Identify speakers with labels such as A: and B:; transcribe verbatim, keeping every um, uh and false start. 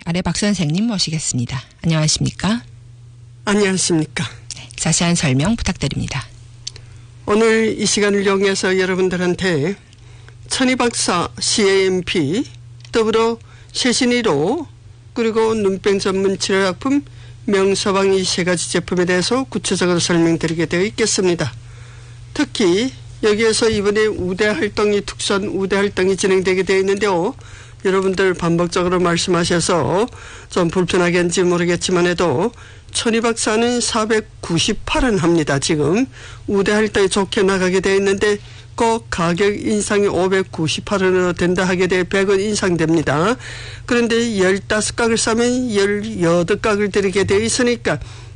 A: 아래 박 선생님 모시겠습니다. 안녕하십니까?
B: 안녕하십니까?
A: 네, 자세한 설명 부탁드립니다.
B: 오늘 이 시간을 이용해서 여러분들한테 천희박사 씨에이엠피 더불어 최신의로 그리고 눈병 전문 치료약품 명서방 이 세 가지 제품에 대해서 구체적으로 설명드리게 되어 있겠습니다. 특히 여기에서 이번에 우대 활동이 특수한 우대 활동이 진행되게 되어 있는데요. 여러분들 반복적으로 말씀하셔서 좀 불편하겠는지 모르겠지만 해도 천희박사는 사백구십팔 원 합니다. 지금 우대 활동이 좋게 나가게 되어 있는데 꼭 가격 인상이 오백구십팔 원으로 된다 하게 돼 백 원 인상됩니다. 그런데 십오 각을 사면 십팔 각을 드리게 되어 있으니까